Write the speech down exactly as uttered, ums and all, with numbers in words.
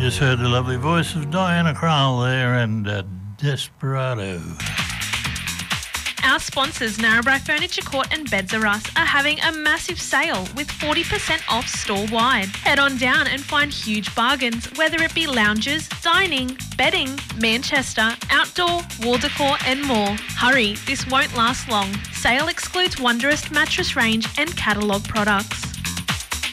just heard the lovely voice of Diana Krall there and uh, Desperado. Our sponsors, Narrabri Furniture Court and Beds R Us, are having a massive sale with forty percent off store-wide. Head on down and find huge bargains, whether it be lounges, dining, bedding, Manchester, outdoor, wall decor and more. Hurry, this won't last long. Sale excludes Wonderist mattress range and catalogue products.